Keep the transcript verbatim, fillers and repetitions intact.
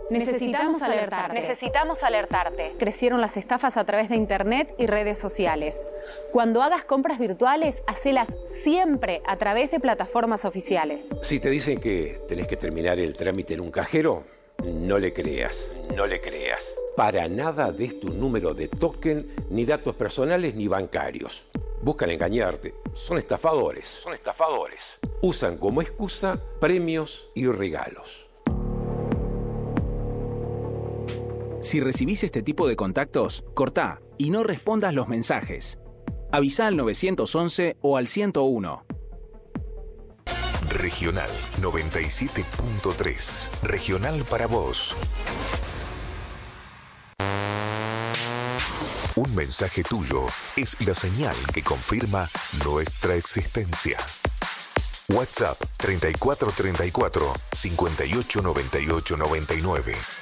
Necesitamos alertarte. Necesitamos alertarte. Crecieron las estafas a través de internet y redes sociales. Cuando hagas compras virtuales, hacelas siempre a través de plataformas oficiales. Si te dicen que tenés que terminar el trámite en un cajero, no le creas, no le creas. Para nada des tu número de token, ni datos personales ni bancarios. Buscan engañarte. Son estafadores. Son estafadores. Usan como excusa premios y regalos. Si recibís este tipo de contactos, cortá y no respondas los mensajes. Avisá al nueve once o al ciento uno. Regional noventa y siete punto tres. Regional para vos. Un mensaje tuyo es la señal que confirma nuestra existencia. WhatsApp treinta y cuatro treinta y cuatro, cincuenta y ocho noventa y ocho noventa y nueve.